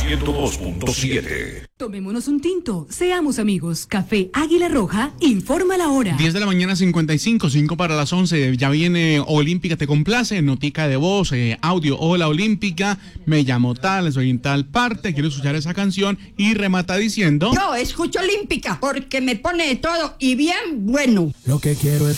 102.7. Tomémonos un tinto, seamos amigos. Café Águila Roja, informa la hora. 10 de la mañana, 55, 5 para las 11. Ya viene Olímpica Te Complace, notica de voz, audio. Hola Olímpica, me llamo tal, soy en tal parte, quiero escuchar esa canción y remata diciendo: yo escucho Olímpica porque me pone de todo y bien bueno. Lo que quiero es